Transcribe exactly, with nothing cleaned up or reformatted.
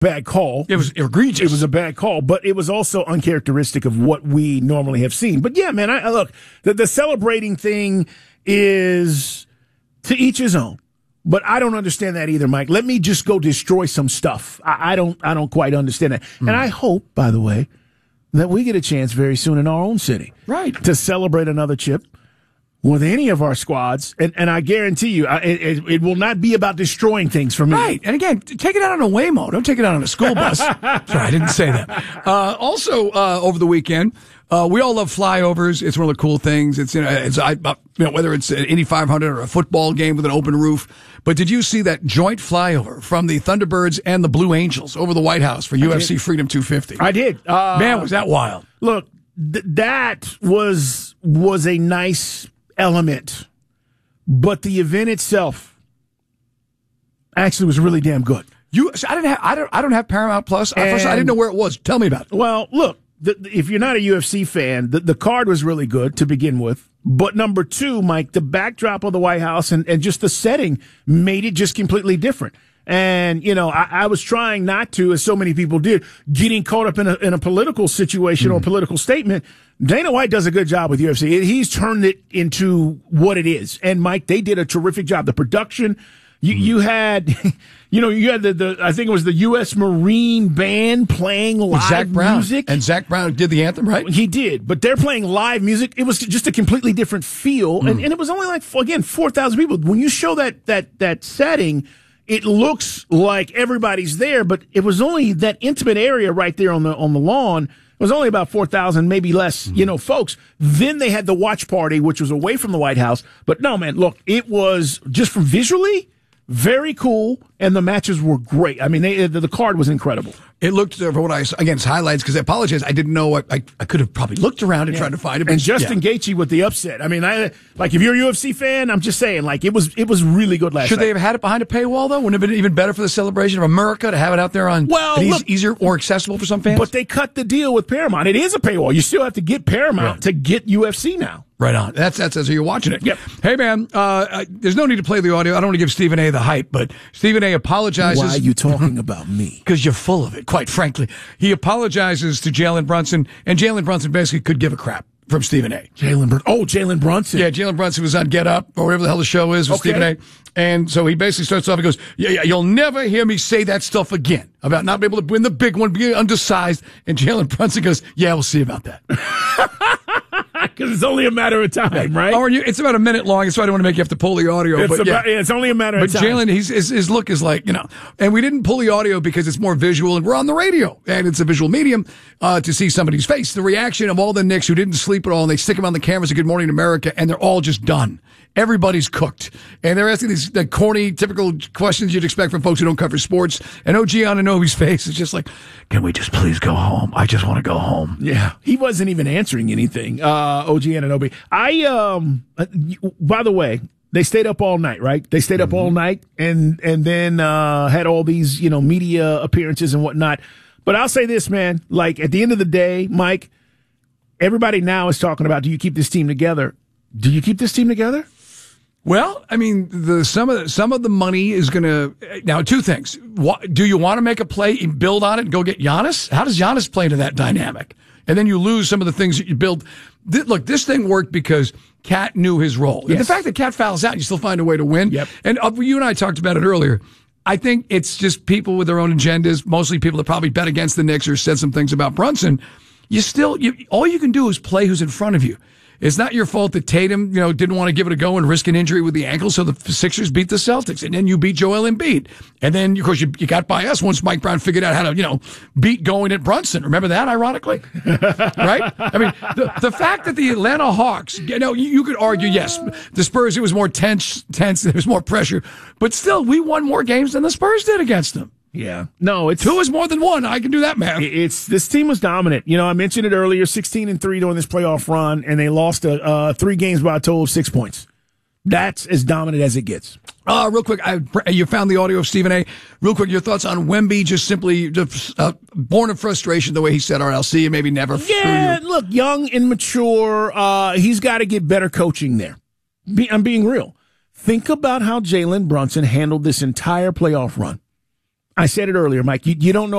bad call. It was egregious. It was a bad call, but it was also uncharacteristic of what we normally have seen. But yeah, man, I, I look, the, the celebrating thing is to each his own. But I don't understand that either, Mike. Let me just go destroy some stuff. I, I don't I don't quite understand that. Mm. And I hope, by the way, that we get a chance very soon in our own city. Right. To celebrate another chip with any of our squads. And, and I guarantee you, I, it, it will not be about destroying things for me. Right. And again, take it out on a Waymo. Don't take it out on a school bus. Sorry, I didn't say that. Uh, also, uh, over the weekend, Uh, we all love flyovers. It's one of the cool things. It's, you know, it's, I, you know, whether it's an Indy five hundred or a football game with an open roof. But did you see that joint flyover from the Thunderbirds and the Blue Angels over the White House for I U F C did. Freedom two fifty? I did. Uh, Man, was that wild. Look, th- that was, was a nice element, but the event itself actually was really damn good. You, I didn't have, I don't, I don't have Paramount Plus. And, First, I didn't know where it was. Tell me about it. Well, look. The, the, if you're not a U F C fan, the, the card was really good to begin with. But number two, Mike, the backdrop of the White House and, and just the setting made it just completely different. And, you know, I, I was trying not to, as so many people did, getting caught up in a, in a political situation mm. or a political statement. Dana White does a good job with U F C. He's turned it into what it is. And, Mike, they did a terrific job. The production, you, mm. you had... You know, you had the, the, I think it was the U S Marine Band playing live Zach Brown. music. And Zach Brown did the anthem, right? He did, but they're playing live music. It was just a completely different feel. Mm. And, and it was only like, again, four thousand people. When you show that, that, that setting, it looks like everybody's there, but it was only that intimate area right there on the, on the lawn. It was only about four thousand, maybe less, mm. you know, folks. Then they had the watch party, which was away from the White House. But no, man, look, it was just from visually, very cool, and the matches were great. I mean, they, the, the card was incredible. It looked, for what I saw, again, it's highlights, because I apologize, I didn't know what, I, I could have probably looked around and yeah. tried to find it. And Justin yeah. Gaethje with the upset. I mean, I like, if you're a U F C fan, I'm just saying, like, it was it was really good last Should night. Should they have had it behind a paywall, though? Wouldn't it have been even better for the celebration of America to have it out there on, well, look, easier, more accessible for some fans? But they cut the deal with Paramount. It is a paywall. You still have to get Paramount right. to get U F C now. Right on. That's that's as you're watching it. Yep. Hey, man, uh, I, there's no need to play the audio. I don't want to give Stephen A. the hype, but Stephen A. apologizes. Why are you talking about me? Because you're full of it, quite frankly. He apologizes to Jalen Brunson, and Jalen Brunson basically could give a crap from Stephen A. Jalen Brunson. Oh, Jalen Brunson. Yeah, Jalen Brunson was on Get Up, or whatever the hell the show is with okay. Stephen A. And so he basically starts off and goes, yeah, yeah, you'll never hear me say that stuff again about not being able to win the big one, being undersized. And Jalen Brunson goes, yeah, we'll see about that. Because it's only a matter of time, right? Oh, you, it's about a minute long, so I don't want to make you have to pull the audio. It's, but about, yeah. yeah, it's only a matter but of time. But Jalen, his, his look is like, you know, and we didn't pull the audio because it's more visual, and we're on the radio, and it's a visual medium uh, to see somebody's face. The reaction of all the Knicks who didn't sleep at all, and they stick them on the cameras at Good Morning America, and they're all just done. Everybody's cooked. And they're asking these the corny, typical questions you'd expect from folks who don't cover sports. And O G Anunoby's face is just like, can we just please go home? I just want to go home. Yeah. He wasn't even answering anything, uh, O G Anunoby. I, um, by the way, they stayed up all night, right? They stayed up mm-hmm. all night and, and then, uh, had all these, you know, media appearances and whatnot. But I'll say this, man, like at the end of the day, Mike, everybody now is talking about, do you keep this team together? Do you keep this team together? Well, I mean, the some of the, some of the money is going to now. Two things: what, do you want to make a play, and build on it, and go get Giannis? How does Giannis play into that dynamic? And then you lose some of the things that you build. Th- look, this thing worked because Cat knew his role. Yes. And the fact that Cat fouls out, you still find a way to win. Yep. And uh, you and I talked about it earlier. I think it's just people with their own agendas, mostly people that probably bet against the Knicks or said some things about Brunson. You still, you, all you can do is play who's in front of you. It's not your fault that Tatum, you know, didn't want to give it a go and risk an injury with the ankle, so the Sixers beat the Celtics. And then you beat Joel Embiid. And then, of course, you, you got by us once Mike Brown figured out how to, you know, beat going at Brunson. Remember that, ironically? Right? I mean, the, the fact that the Atlanta Hawks, you know, you, you could argue, yes, the Spurs, it was more tense, tense, there was more pressure. But still, we won more games than the Spurs did against them. Yeah. No, it's two is more than one. I can do that, man. It's this team was dominant. You know, I mentioned it earlier, sixteen and three during this playoff run, and they lost a, uh, three games by a total of six points. That's as dominant as it gets. Uh, real quick, I, you found the audio of Stephen A. Real quick, your thoughts on Wemby, just simply just, uh, born of frustration, the way he said, all right, I'll see you, maybe never. Yeah, look, young, immature. Uh, he's got to get better coaching there. Be, I'm being real. Think about how Jalen Brunson handled this entire playoff run. I said it earlier, Mike. You, you don't know